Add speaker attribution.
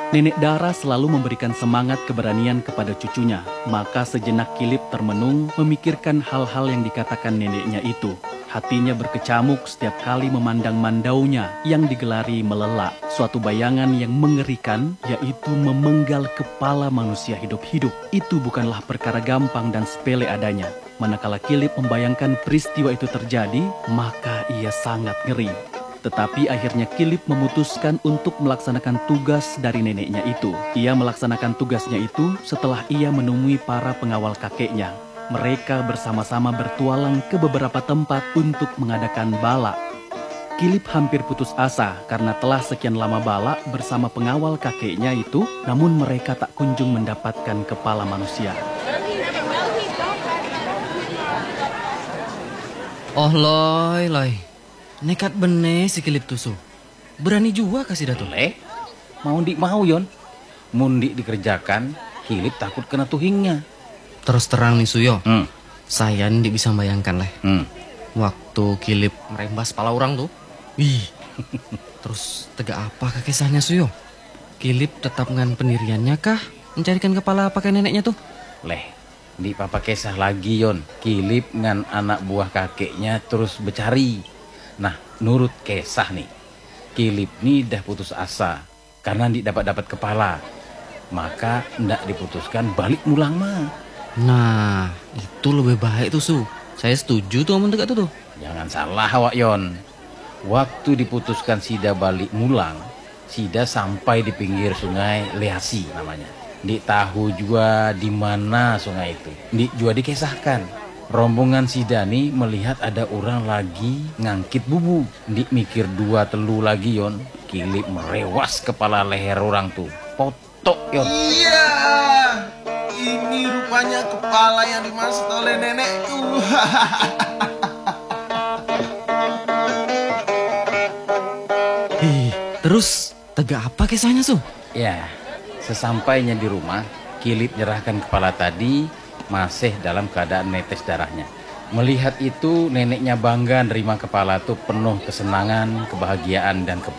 Speaker 1: Nenek Dara selalu memberikan semangat keberanian kepada cucunya. Maka sejenak Kilip termenung memikirkan hal-hal yang dikatakan neneknya itu. Hatinya berkecamuk setiap kali memandang mandaunya yang digelari melelak. Suatu bayangan yang mengerikan, yaitu memenggal kepala manusia hidup-hidup. Itu bukanlah perkara gampang dan sepele adanya. Manakala Kilip membayangkan peristiwa itu terjadi, maka ia sangat ngeri. Tetapi akhirnya Kilip memutuskan untuk melaksanakan tugas dari neneknya itu. Ia melaksanakan tugasnya itu setelah ia menemui para pengawal kakeknya. Mereka bersama-sama bertualang ke beberapa tempat untuk mengadakan bala. Kilip hampir putus asa karena telah sekian lama bala bersama pengawal kakeknya itu, namun mereka tak kunjung mendapatkan kepala manusia.
Speaker 2: Oh loy. Nekat bener si Kilip tusu. Berani juga kasih datu.
Speaker 3: Mau yon. Mundi dikerjakan, Kilip takut kena tuhingnya.
Speaker 2: Terus terang nih Suyo. Saya ndik bisa bayangkan leh. Waktu Kilip merembas pala orang tuh. Wih. Terus tegak apa kisahnya Suyo? Kilip tetap ngan pendiriannya kah? Mencarikan kepala pakai neneknya tuh?
Speaker 3: Di papa kisah lagi yon. Kilip ngan anak buah kakeknya terus bercari. Nah, nurut kisah nih, Kilip nih dah putus asa karena ndik dapat kepala. Maka ndak diputuskan balik mulang mah.
Speaker 2: Nah, itu lebih baik tuh Su. Saya setuju tuh omong tegak tuh.
Speaker 3: Jangan salah Wak Yon. Waktu diputuskan Sida balik mulang, Sida sampai di pinggir sungai Leasi namanya. Ndik tahu juga di mana sungai itu. Ndik juga dikisahkan. Rombongan Sida nih melihat ada orang lagi ngangkit bubu. Ndik mikir dua telu lagi yon. Kilip merewas kepala leher orang tuh. Potok yon.
Speaker 4: Iya, ini rupanya kepala yang dimaksud oleh nenekku.
Speaker 2: Terus tegak apa kisahnya Su?
Speaker 3: Ya, sesampainya di rumah, Kilip nyerahkan kepala tadi masih dalam keadaan netes darahnya. Melihat itu neneknya bangga nerima kepala itu penuh kesenangan, kebahagiaan dan